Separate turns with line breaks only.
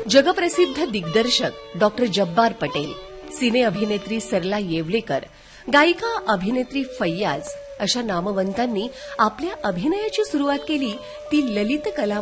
जगप्रसिद्ध दिग्दर्शक डॉक्टर जब्बार पटेल, सिने अभिनेत्री सरला येवलेकर, गायिका अभिनेत्री फैयाज अशा नामवंतांनी आपल्या अभिनयाची सुरुवात केली ती ललित कला